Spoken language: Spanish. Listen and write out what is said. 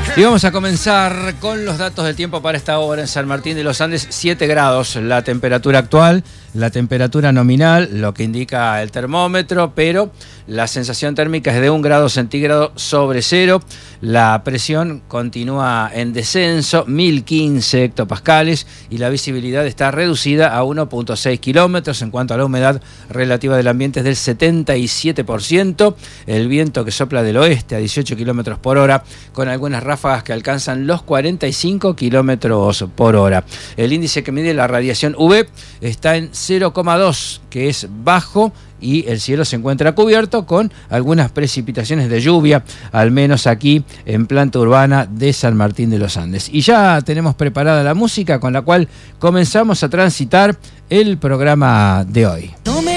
Y vamos a comenzar con los datos del tiempo para esta hora en San Martín de los Andes. 7 grados la temperatura actual, la temperatura nominal, lo que indica el termómetro, pero la sensación térmica es de 1 grado centígrado sobre cero. La presión continúa en descenso, 1015 hectopascales, y la visibilidad está reducida a 1.6 kilómetros. En cuanto a la humedad relativa del ambiente es del 77%. El viento que sopla del oeste a 18 kilómetros por hora, con algunas ráfagas que alcanzan los 45 kilómetros por hora. El índice que mide la radiación UV está en 0,2, que es bajo, y el cielo se encuentra cubierto con algunas precipitaciones de lluvia, al menos aquí en planta urbana de San Martín de los Andes. Y ya tenemos preparada la música con la cual comenzamos a transitar el programa de hoy.